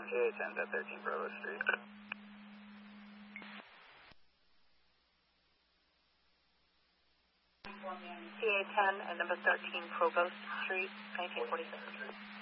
CA10 at 13 Provo Street. CA10 at number 13 Provost Street, 1946.